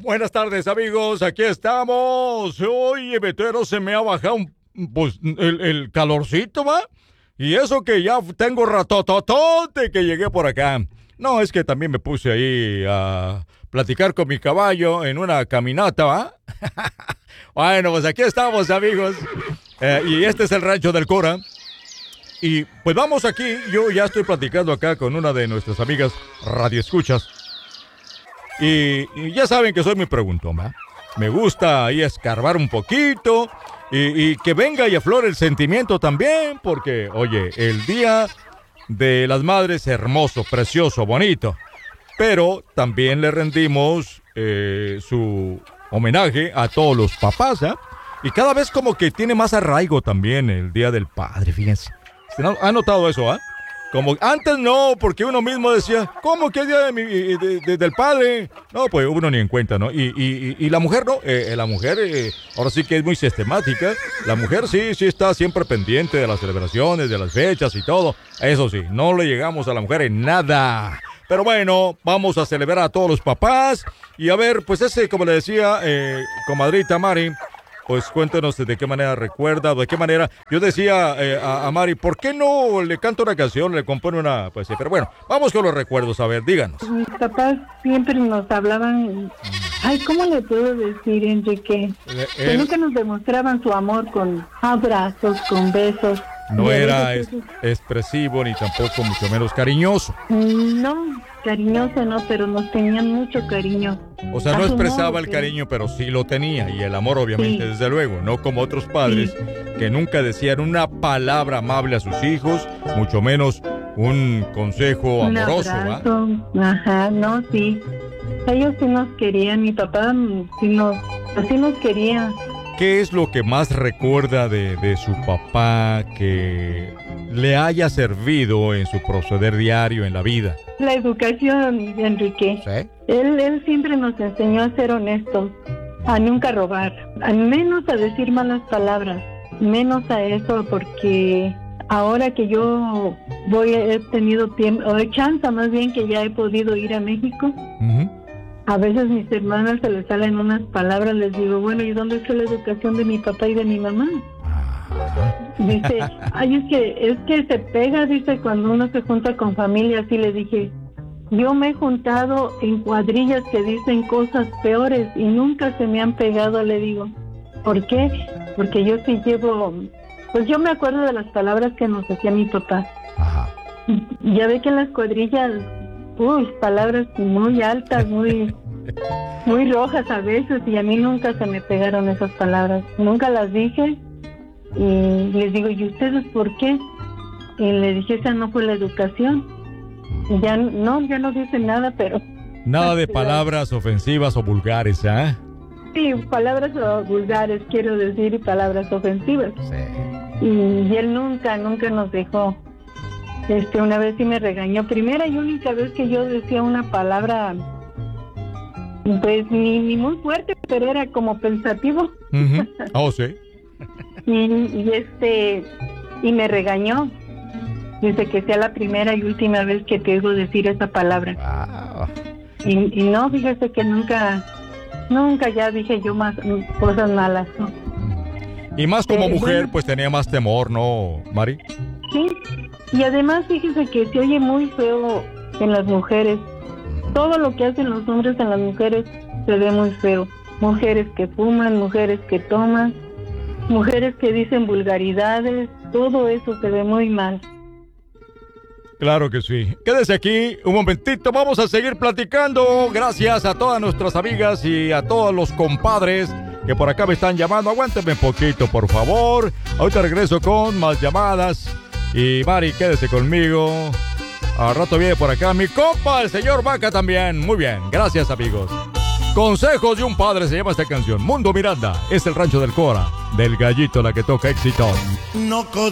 Buenas tardes, amigos. Aquí estamos. Oye, Betero, se me ha bajado el calorcito, ¿va? Y eso que ya tengo ratototote que llegué por acá. No, es que también me puse ahí a platicar con mi caballo en una caminata, ¿va? Bueno, pues aquí estamos, amigos. Y este es el Rancho del Cora. Y pues vamos aquí. Yo ya estoy platicando acá con una de nuestras amigas radioescuchas. Y ya saben que soy muy preguntón, ¿va? Me gusta ahí escarbar un poquito y que venga y aflore el sentimiento también, porque, oye, el Día de las Madres es hermoso, precioso, bonito, pero también le rendimos su homenaje a todos los papás, ¿eh? Y cada vez como que tiene más arraigo también el Día del Padre, fíjense. ¿Han notado eso, ah? Como antes no, porque uno mismo decía, ¿cómo que es día del padre? No, pues uno ni en cuenta, ¿no? Y la mujer, ¿no? La mujer, ahora sí que es muy sistemática. La mujer sí está siempre pendiente de las celebraciones, de las fechas y todo. Eso sí, no le llegamos a la mujer en nada. Pero bueno, vamos a celebrar a todos los papás. Y a ver, pues como le decía, comadrita Mari, pues cuéntanos de qué manera recuerda, de qué manera. Yo decía a Mari, ¿por qué no le canta una canción, le compone una? Pues sí, pero bueno, vamos con los recuerdos, a ver, díganos. Mis papás siempre nos hablaban, ay, ¿cómo le puedo decir, Enrique? Que nunca nos demostraban su amor con abrazos, con besos. No era expresivo ni tampoco mucho menos cariñoso. No, cariñoso no, pero nos tenían mucho cariño. O sea, no expresaba el cariño, pero sí lo tenía. Y el amor, obviamente, sí, desde luego. No como otros padres que nunca decían una palabra amable a sus hijos, mucho menos un consejo amoroso, ¿va? Ajá, no, sí. Ellos sí nos querían, mi papá sí nos quería. ¿Qué es lo que más recuerda de su papá que le haya servido en su proceder diario en la vida? La educación, Enrique. ¿Sí? Él siempre nos enseñó a ser honestos, a nunca robar, a menos a decir malas palabras, menos a eso, porque ahora que yo he tenido tiempo, o chance más bien que ya he podido ir a México, a veces mis hermanas se les salen unas palabras, les digo, bueno, ¿y dónde está la educación de mi papá y de mi mamá? Dice, ay, es que se pega, dice, cuando uno se junta con familia, así le dije, yo me he juntado en cuadrillas que dicen cosas peores y nunca se me han pegado, le digo. ¿Por qué? Porque yo sí llevo, pues yo me acuerdo de las palabras que nos decía mi papá. Ajá. Ya ve que en las cuadrillas, palabras muy altas, muy rojas a veces, y a mí nunca se me pegaron esas palabras, nunca las dije, y les digo, ¿y ustedes por qué? Y le dije, esa no fue la educación. Y ya no dicen nada, pero... Nada de palabras ofensivas o vulgares, ¿ah? Sí, palabras vulgares, quiero decir, y palabras ofensivas. Sí. Y él nunca nos dejó. Una vez sí me regañó, primera y única vez que yo decía una palabra, pues ni muy fuerte, pero era como pensativo. Oh, sí. y me regañó. Dice que sea la primera y última vez que te oigo decir esa palabra. Wow. Y no, fíjese que nunca ya dije yo más cosas malas, ¿no? Y más como mujer, pues tenía más temor, ¿no, Mari? Sí, y además fíjese que se oye muy feo en las mujeres. Todo lo que hacen los hombres en las mujeres se ve muy feo. Mujeres que fuman, mujeres que toman, mujeres que dicen vulgaridades, todo eso se ve muy mal. Claro que sí. Quédese aquí un momentito, vamos a seguir platicando. Gracias a todas nuestras amigas y a todos los compadres que por acá me están llamando. Aguánteme un poquito, por favor. Ahorita regreso con más llamadas. Y Mari, quédese conmigo. Al rato viene por acá mi compa, el señor Vaca también. Muy bien, gracias, amigos. Consejos de un padre se llama esta canción. Mundo Miranda, es el Rancho del Cora, del Gallito, la que toca éxito. No